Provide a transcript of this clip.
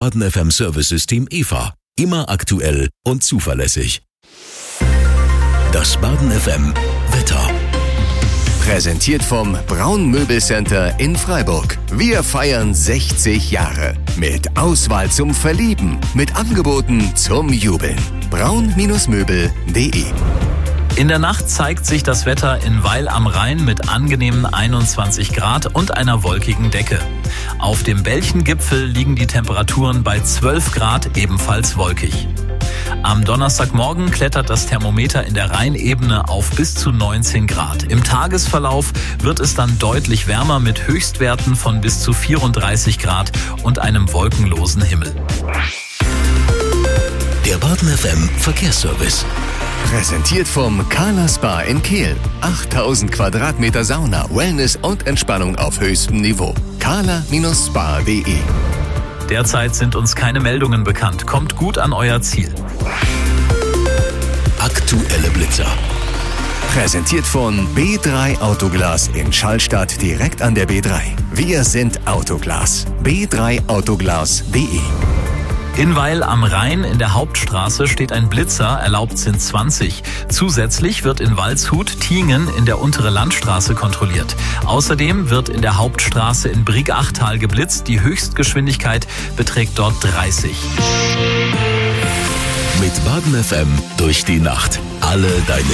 Baden FM Service-System EVA. Immer aktuell und zuverlässig. Das Baden FM Wetter. Präsentiert vom Braun Möbelcenter in Freiburg. Wir feiern 60 Jahre. Mit Auswahl zum Verlieben. Mit Angeboten zum Jubeln. braun-möbel.de. In der Nacht zeigt sich das Wetter in Weil am Rhein mit angenehmen 21 Grad und einer wolkigen Decke. Auf dem Belchengipfel liegen die Temperaturen bei 12 Grad, ebenfalls wolkig. Am Donnerstagmorgen klettert das Thermometer in der Rheinebene auf bis zu 19 Grad. Im Tagesverlauf wird es dann deutlich wärmer mit Höchstwerten von bis zu 34 Grad und einem wolkenlosen Himmel. Der Baden FM Verkehrsservice. Präsentiert vom Carla Spa in Kehl. 8000 Quadratmeter Sauna, Wellness und Entspannung auf höchstem Niveau. carla-spa.de. Derzeit sind uns keine Meldungen bekannt. Kommt gut an euer Ziel. Aktuelle Blitzer. Präsentiert von B3 Autoglas in Schallstadt direkt an der B3. Wir sind Autoglas. b3autoglas.de. In Weil am Rhein in der Hauptstraße steht ein Blitzer, erlaubt sind 20. Zusätzlich wird in Waldshut-Tiengen in der untere Landstraße kontrolliert. Außerdem wird in der Hauptstraße in Brieg-Achtal geblitzt. Die Höchstgeschwindigkeit beträgt dort 30. Mit Baden FM durch die Nacht. Alle deine